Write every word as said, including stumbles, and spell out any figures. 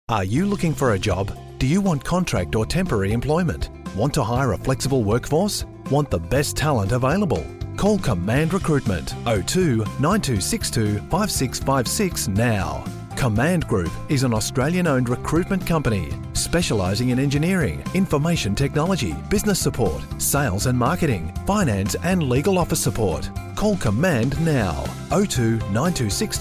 Are you looking for a job? Do you want contract or temporary employment? Want to hire a flexible workforce? Want the best talent available? Call Command Recruitment oh two nine two six two five six five six now. Command Group is an Australian-owned recruitment company specialising in engineering, information technology, business support, sales and marketing, finance and legal office support. Call Command now oh two nine two six